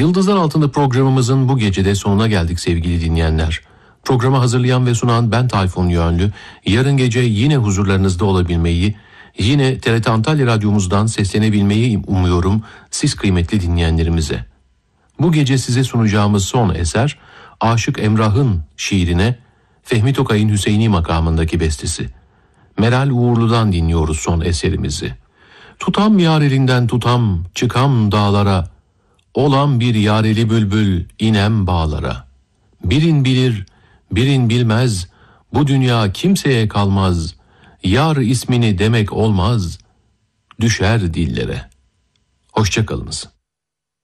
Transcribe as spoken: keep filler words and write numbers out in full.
Yıldızlar Altında programımızın bu gecede sonuna geldik sevgili dinleyenler. Programı hazırlayan ve sunan ben Tayfun Yönlü. Yarın gece yine huzurlarınızda olabilmeyi, yine T R T Antalya Radyomuzdan seslenebilmeyi umuyorum siz kıymetli dinleyenlerimize. Bu gece size sunacağımız son eser, Aşık Emrah'ın şiirine Fehmi Tokay'ın Hüseyini makamındaki bestesi. Meral Uğurlu'dan dinliyoruz son eserimizi. Tutam yar elinden tutam, çıkam dağlara, olan bir yareli bülbül inem bağlara. Birin bilir, birin bilmez, bu dünya kimseye kalmaz, yar ismini demek olmaz, düşer dillere. Hoşça kalınız.